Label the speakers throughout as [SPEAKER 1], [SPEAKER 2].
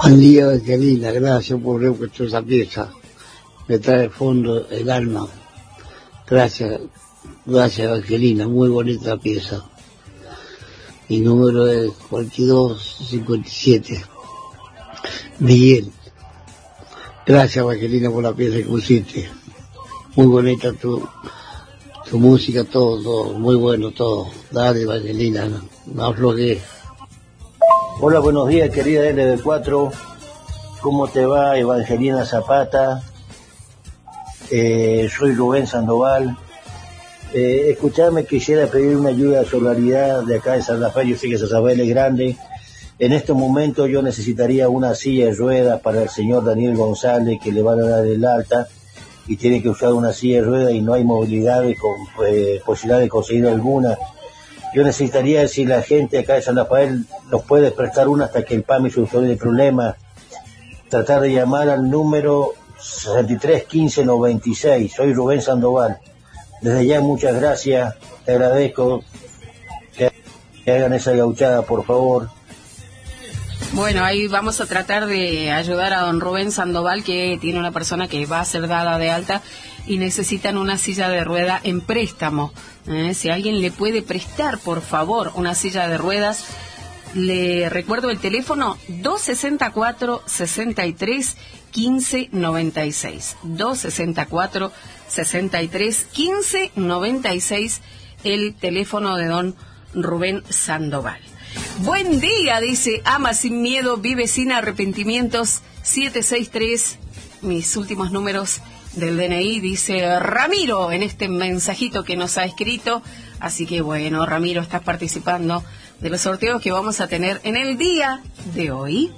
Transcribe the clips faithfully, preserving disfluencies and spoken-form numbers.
[SPEAKER 1] Buen día, Evangelina, gracias por repuesto esa pieza. Me trae fondo el alma. Gracias, gracias, Evangelina, muy bonita pieza. Mi número es cuarenta y dos cincuenta y siete. Miguel. Gracias, Evangelina, por la pieza que pusiste. Muy bonita tu, tu música, todo, todo, muy bueno todo. Dale, Evangelina, no, no aflojes.
[SPEAKER 2] Hola, buenos días, querida L B cuatro. ¿Cómo te va, Evangelina Zapata? Eh, soy Rubén Sandoval. Eh, escuchame, quisiera pedir una ayuda de solidaridad de acá de San Rafael. Yo sé que San Rafael es grande. En este momento yo necesitaría una silla de ruedas para el señor Daniel González, que le van a dar el alta y tiene que usar una silla de ruedas y no hay movilidad y con eh, posibilidad de conseguir alguna. Yo necesitaría, si la gente acá de San Rafael nos puede prestar una hasta que el P A M I solucione el problema, tratar de llamar al número sesenta y tres quince noventa y seis. Soy Rubén Sandoval. Desde ya muchas gracias, te agradezco que, que hagan esa gauchada, por favor.
[SPEAKER 3] Bueno, ahí vamos a tratar de ayudar a don Rubén Sandoval, que tiene una persona que va a ser dada de alta y necesitan una silla de rueda en préstamo. ¿Eh? Si alguien le puede prestar, por favor, una silla de ruedas, le recuerdo el teléfono dos sesenta y cuatro, sesenta y tres, quince noventa y seis. dos sesenta y cuatro, sesenta y tres, quince noventa y seis, el teléfono de don Rubén Sandoval. Buen día, dice, ama sin miedo, vive sin arrepentimientos, siete seis tres, mis últimos números del D N I, dice Ramiro en este mensajito que nos ha escrito. Así que bueno, Ramiro, estás participando de los sorteos que vamos a tener en el día de hoy.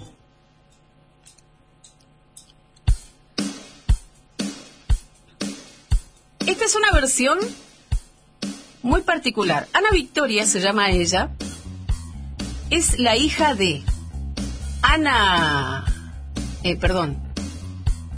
[SPEAKER 3] Esta es una versión muy particular. Ana Victoria se llama ella. Es la hija de Ana, eh, perdón,